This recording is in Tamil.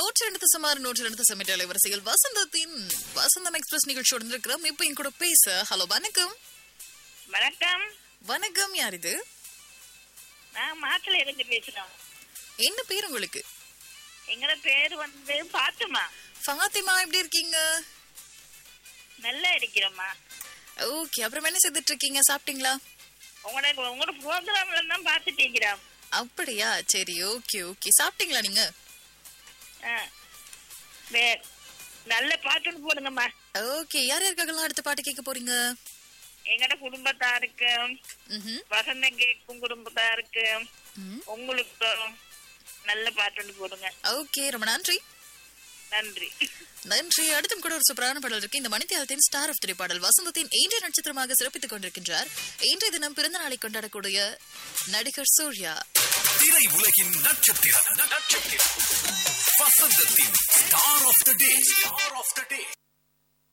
102.6 102 அலைவரிசையில் வசந்தத்தின் வசந்தம் எக்ஸ்பிரஸ் நிகழ்ச்சியோடு இருக்கிறோம். இப்ப என் கூட பேச ஹலோ வணக்கம். வணக்கம். வணக்கம், யார் இது? நான் மாட்டுல இருந்து பேசுறோம். என்ன பேர் உங்களுக்கு? எங்களோட பேர் பாத்துமா. ஃபாத்திமா, எப்படி இருக்கீங்க? நல்லா இருக்கிறோம்மா. ஓகே, அப்புறம் என்ன செய்துட்டு இருக்கீங்க? சாப்பிட்டீங்களா? உங்களோட ப்ரோக்ராம்ல தான் பாத்துட்டு இருக்கிறோம். அப்படியா, சரி, ஓகே ஓகே. சாப்பிட்டீங்களா நீங்க? நல்ல பாட்டுன்னு போடுங்கம்மா. ஓகே, யார் யாருக்காகலாம் அடுத்த பாட்டு கேட்க போறீங்க? எங்கட குடும்பத்தாருக்கு, வசந்தம் கேட்கும் குடும்பத்தாருக்கு, உங்களுக்கும் நல்ல பாட்டுன்னு போடுங்க. ஓகே, ரொம்ப நன்றி. நன்றி நன்றி. அடுத்தும் கூட ஒரு சூப்பரான பாடல் இருக்கு. இந்த மணித்தியாலத்தின் ஸ்டார் ஆஃப் தி பாடல் வசந்தத்தின் இன்றைய நட்சத்திரமாக சிறப்பித்துக் கொண்டிருக்கின்றார். இன்றைய தினம் பிறந்த நாளை கொண்டாடக்கூடிய நடிகர் சூர்யா. திரை உலகின் நட்சத்திரம் வசந்தத்தின் ஸ்டார் ஆஃப் தி டே.